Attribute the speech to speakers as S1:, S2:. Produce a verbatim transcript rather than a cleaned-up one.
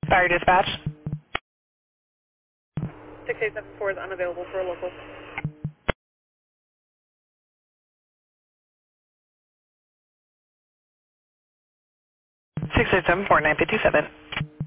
S1: Fire dispatch.
S2: six eight seven four is unavailable for a local.
S1: six eight seven four, nine five seven.